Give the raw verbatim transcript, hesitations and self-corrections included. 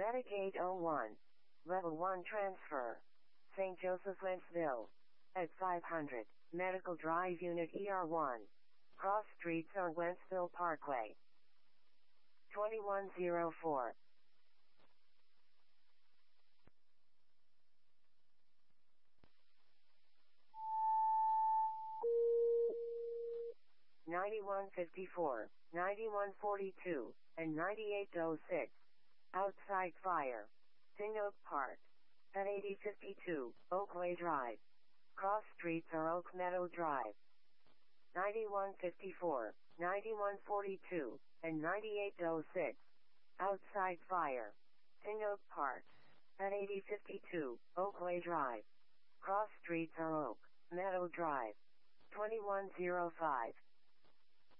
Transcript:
Medicaid oh one. Level one transfer. Saint Joseph Wentzville. At five hundred, Medical Drive Unit E R one. Cross Streets or Wentzville Parkway. twenty-one oh four. ninety-one fifty-four, ninety-one forty-two, and ninety-eight oh six. Outside fire. Tin Oak Park. At eighty fifty-two, Oakway Drive. Cross Streets or Oak Meadow Drive. ninety-one fifty-four, ninety-one forty-two, and ninety-eight oh six. Outside fire. Tin Oak Park. At eighty fifty-two, Oakway Drive. Cross Streets or Oak Meadow Drive. twenty-one oh five.